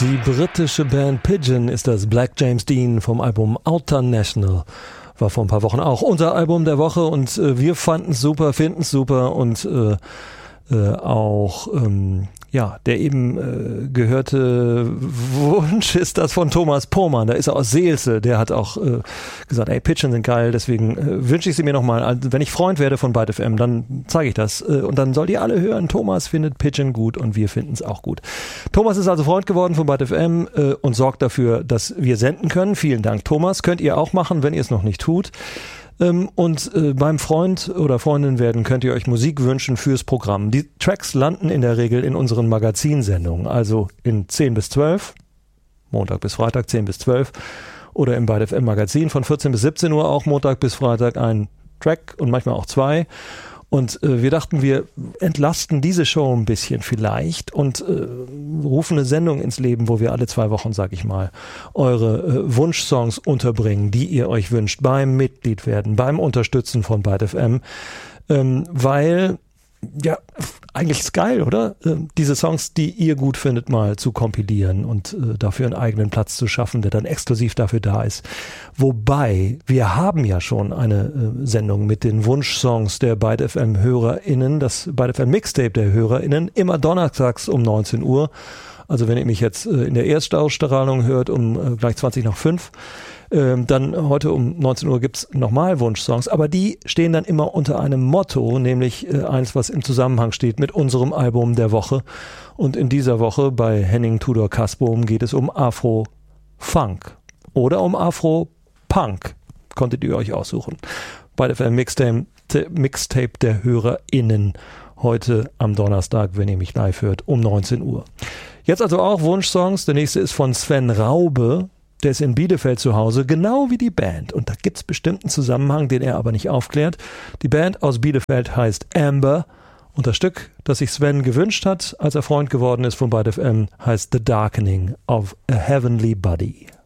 Die britische Band Pigeon ist das. Black James Dean vom Album Outer National. War vor ein paar Wochen auch unser Album der Woche und wir fanden es super, finden es super und auch der eben gehörte Wunsch ist das von Thomas Pohlmann, da ist er aus Seelze, der hat auch gesagt, ey, Pigeon sind geil, deswegen wünsche ich sie mir nochmal. Also, wenn ich Freund werde von Byte FM, dann zeige ich das und dann sollt ihr alle hören, Thomas findet Pigeon gut und wir finden es auch gut. Thomas ist also Freund geworden von Byte FM und sorgt dafür, dass wir senden können. Vielen Dank, Thomas. Könnt ihr auch machen, wenn ihr es noch nicht tut. Und beim Freund oder Freundin werden könnt ihr euch Musik wünschen fürs Programm. Die Tracks landen in der Regel in unseren Magazinsendungen, also in 10 bis 12, Montag bis Freitag 10 bis 12 oder im Byte FM Magazin von 14 bis 17 Uhr auch Montag bis Freitag ein Track und manchmal auch zwei. Und wir dachten, wir entlasten diese Show ein bisschen vielleicht und rufen eine Sendung ins Leben, wo wir alle 2 Wochen, sag ich mal, eure Wunschsongs unterbringen, die ihr euch wünscht, beim Mitglied werden, beim Unterstützen von Byte FM, weil, ja, eigentlich ist geil, oder? Diese Songs, die ihr gut findet, mal zu kompilieren und dafür einen eigenen Platz zu schaffen, der dann exklusiv dafür da ist. Wobei, wir haben ja schon eine Sendung mit den Wunschsongs der Byte FM HörerInnen, das Byte FM Mixtape der HörerInnen, immer donnerstags um 19 Uhr. Also wenn ihr mich jetzt in der Erstausstrahlung hört, um gleich 20 nach 5, dann heute um 19 Uhr gibt's nochmal Wunschsongs, aber die stehen dann immer unter einem Motto, nämlich eins, was im Zusammenhang steht mit unserem Album der Woche. Und in dieser Woche bei Henning Tudor Kasbohm geht es um Afro-Funk oder um Afro-Punk. Konntet ihr euch aussuchen. Bei der Mixtape der HörerInnen heute am Donnerstag, wenn ihr mich live hört, um 19 Uhr. Jetzt also auch Wunschsongs. Der nächste ist von Sven Raube. Der ist in Bielefeld zu Hause, genau wie die Band. Und da gibt's bestimmt einen Zusammenhang, den er aber nicht aufklärt. Die Band aus Bielefeld heißt Amber. Und das Stück, das sich Sven gewünscht hat, als er Freund geworden ist von Byte FM, heißt The Darkening of a Heavenly Body.